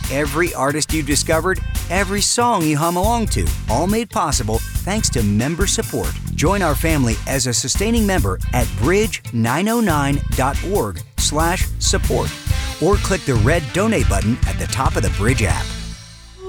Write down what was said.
every artist you discovered, every song you hum along to, all made possible thanks to member support. Join our family as a sustaining member at bridge909.org/support or click the red donate button at the top of the Bridge app.